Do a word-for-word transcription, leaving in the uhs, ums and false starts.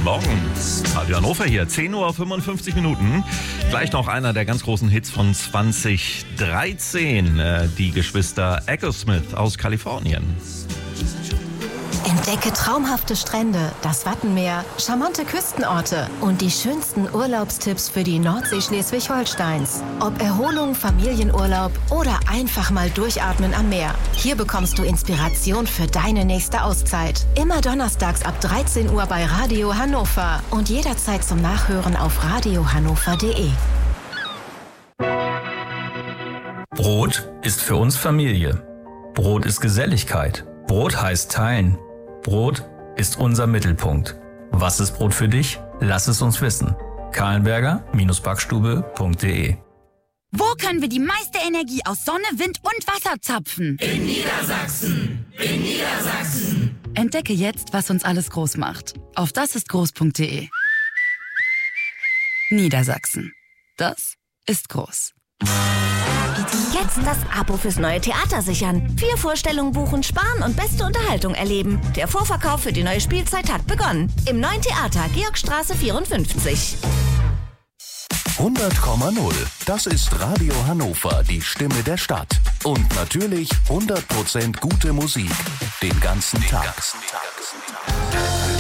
Morgen. Radio Hannover hier, zehn Uhr fünfundfünfzig Minuten. Gleich noch einer der ganz großen Hits von zwanzig dreizehn. Die Geschwister Eckersmith aus Kalifornien. Entdecke traumhafte Strände, das Wattenmeer, charmante Küstenorte und die schönsten Urlaubstipps für die Nordsee Schleswig-Holsteins. Ob Erholung, Familienurlaub oder einfach mal durchatmen am Meer. Hier bekommst du Inspiration für deine nächste Auszeit. Immer donnerstags ab dreizehn Uhr bei Radio Hannover und jederzeit zum Nachhören auf radio hannover punkt de. Brot ist für uns Familie. Brot ist Geselligkeit. Brot heißt teilen. Brot ist unser Mittelpunkt. Was ist Brot für dich? Lass es uns wissen. kahlenberger Backstube punkt de. Wo können wir die meiste Energie aus Sonne, Wind und Wasser zapfen? In Niedersachsen! In Niedersachsen! Entdecke jetzt, was uns alles groß macht. Auf dasistgroß punkt de. Niedersachsen. Das ist groß. Jetzt das Abo fürs neue Theater sichern. Vier Vorstellungen buchen, sparen und beste Unterhaltung erleben. Der Vorverkauf für die neue Spielzeit hat begonnen. Im neuen Theater Georgstraße vierundfünfzig. hundert Komma null. Das ist Radio Hannover, die Stimme der Stadt. Und natürlich hundert Prozent gute Musik. Den ganzen Tag. Den ganzen Tag.